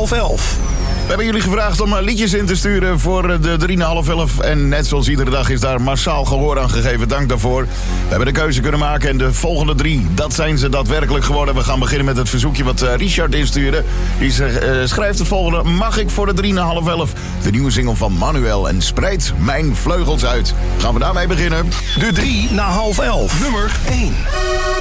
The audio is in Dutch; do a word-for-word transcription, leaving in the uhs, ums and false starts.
half elf. We hebben jullie gevraagd om liedjes in te sturen voor de drie na half elf. En net zoals iedere dag is daar massaal gehoor aan gegeven. Dank daarvoor. We hebben de keuze kunnen maken en de volgende drie, dat zijn ze daadwerkelijk geworden. We gaan beginnen met het verzoekje wat Richard instuurde. Die schrijft het volgende. Mag ik voor de drie na half elf de nieuwe single van Manuel en Spreid mijn vleugels uit. Gaan we daarmee beginnen. De drie na half elf. Nummer één.